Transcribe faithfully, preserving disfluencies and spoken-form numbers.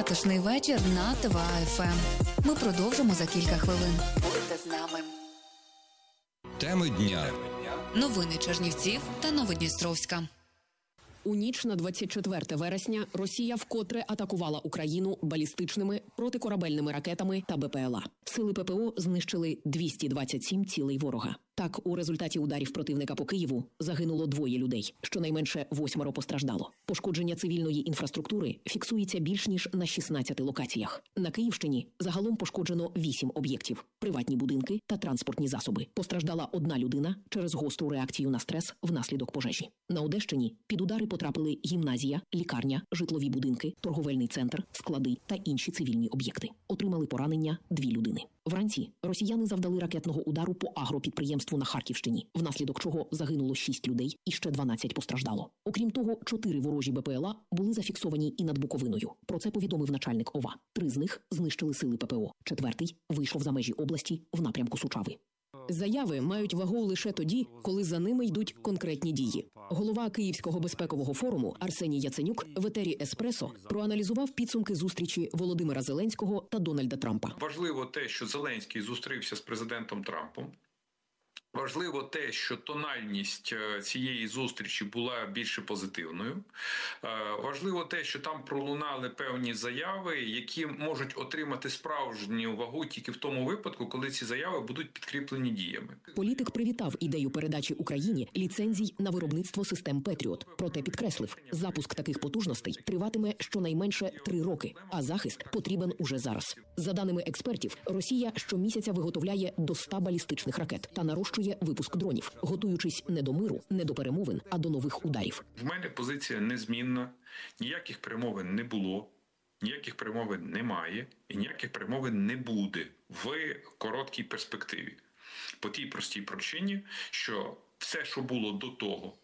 Затишний вечір на ТВА-ФМ. Ми продовжимо за кілька хвилин. Будьте з нами. Теми дня. Новини Чернівців та Новодністровська. У ніч на двадцять четверте вересня Росія вкотре атакувала Україну балістичними протикорабельними ракетами та БПЛА. Сили ППО знищили двісті двадцять сім цілей ворога. Так, у результаті ударів противника по Києву загинуло двоє людей, щонайменше восьмеро постраждало. Пошкодження цивільної інфраструктури фіксується більш ніж на шістнадцяти локаціях. На Київщині загалом пошкоджено вісім об'єктів, приватні будинки та транспортні засоби. Постраждала одна людина через гостру реакцію на стрес внаслідок пожежі. На Одещині під удари потрапили гімназія, лікарня, житлові будинки, торговельний центр, склади та інші цивільні об'єкти. Отримали поранення дві людини. Вранці росіяни завдали ракетного удару по агропідприємству на Харківщині, внаслідок чого загинуло шість людей і ще дванадцять постраждало. Окрім того, чотири ворожі БПЛА були зафіксовані і над Буковиною. Про це повідомив начальник ОВА. Три з них знищили сили ППО. Четвертий вийшов за межі області в напрямку Сучави. Заяви мають вагу лише тоді, коли за ними йдуть конкретні дії. Голова Київського безпекового форуму Арсеній Яценюк в етері «Еспресо» проаналізував підсумки зустрічі Володимира Зеленського та Дональда Трампа. Важливо те, що Зеленський зустрівся з президентом Трампом. Важливо те, що тональність цієї зустрічі була більше позитивною. Важливо те, що там пролунали певні заяви, які можуть отримати справжню вагу тільки в тому випадку, коли ці заяви будуть підкріплені діями. Політик привітав ідею передачі Україні ліцензій на виробництво систем «Петріот». Проте підкреслив, запуск таких потужностей триватиме щонайменше три роки, а захист потрібен уже зараз. За даними експертів, Росія щомісяця виготовляє до ста балістичних ракет та нарощує випуск дронів, готуючись не до миру, не до перемовин, а до нових ударів. В мене позиція незмінна. Ніяких перемовин не було, ніяких перемовин немає і ніяких перемовин не буде в короткій перспективі. По тій простій причині, що все, що було до того,